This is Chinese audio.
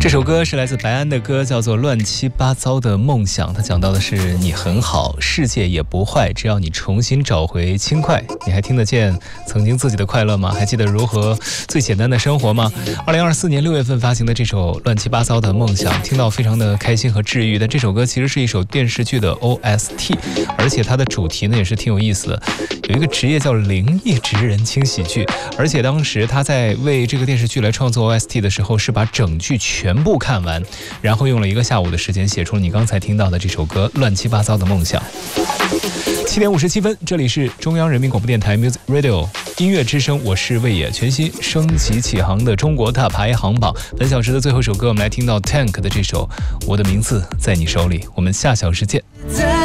这首歌是来自白安的歌，叫做《乱七八糟的梦想》。它讲到的是你很好，世界也不坏，只要你重新找回轻快。你还听得见曾经自己的快乐吗？还记得如何最简单的生活吗？2024年6月份发行的这首《乱七八糟的梦想》，听到非常的开心和治愈。但这首歌其实是一首电视剧的 OST， 而且它的主题呢也是挺有意思的，有一个职业叫灵异职人轻喜剧。而且当时他在为这个电视剧来创作 OST 的时候，是把整剧全部看完，然后用了1个下午的时间写出了你刚才听到的这首歌《乱七八糟的梦想》。7点57分，这里是中央人民广播电台 Music Radio 音乐之声，我是魏野。全新升级起航的中国大排行榜，本小时的最后一首歌，我们来听到 Tank 的这首《我的名字在你手里》。我们下小时见。